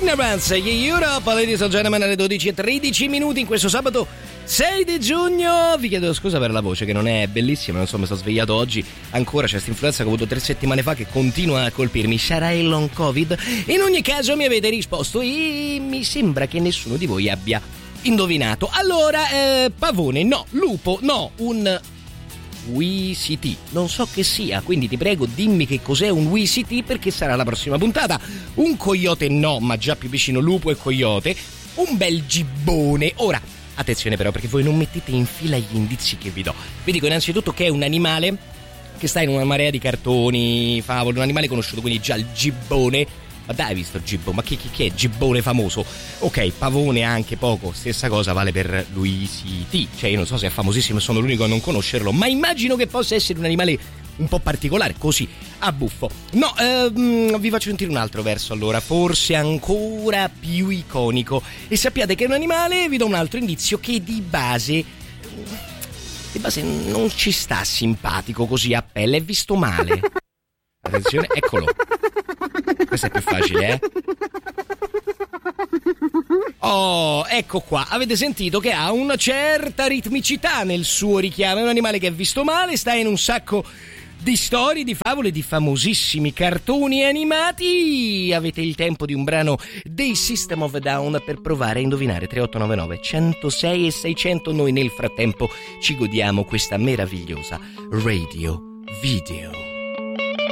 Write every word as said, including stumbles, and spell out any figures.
Ignorance, Europe, ladies and gentlemen, alle dodici e tredici minuti in questo sabato sei di giugno. Vi chiedo scusa per la voce che non è bellissima, non so, mi sono svegliato oggi ancora, c'è questa influenza che ho avuto tre settimane fa che continua a colpirmi. Sarà il long covid? In ogni caso mi avete risposto e mi sembra che nessuno di voi abbia indovinato. Allora, eh, pavone no, lupo no, un W I C T non so che sia, quindi ti prego dimmi che cos'è un W I C T perché sarà la prossima puntata. Un coyote no, ma già più vicino lupo e coyote. Un bel gibbone. Ora attenzione però, perché voi non mettete in fila gli indizi che vi do. Vi dico innanzitutto che è un animale che sta in una marea di cartoni, favole, un animale conosciuto, quindi già il gibbone. Ma dai, hai visto il gibbone? Ma chi, chi, chi è gibbone famoso? Ok, pavone anche poco, stessa cosa vale per l'U C T. Cioè io non so se è famosissimo e sono l'unico a non conoscerlo, ma immagino che possa essere un animale un po' particolare, così, a buffo. No, ehm, vi faccio sentire un altro verso allora, forse ancora più iconico. E sappiate che è un animale, vi do un altro indizio, che di base... di base non ci sta simpatico così a pelle, è visto male. Attenzione, eccolo. Questo è più facile, eh? Oh, ecco qua, avete sentito che ha una certa ritmicità nel suo richiamo. È un animale che è visto male, sta in un sacco di storie, di favole, di famosissimi cartoni animati. Avete il tempo di un brano dei System of a Down per provare a indovinare. Tre otto nove nove uno zero sei e seicento. Noi nel frattempo ci godiamo questa meravigliosa radio video.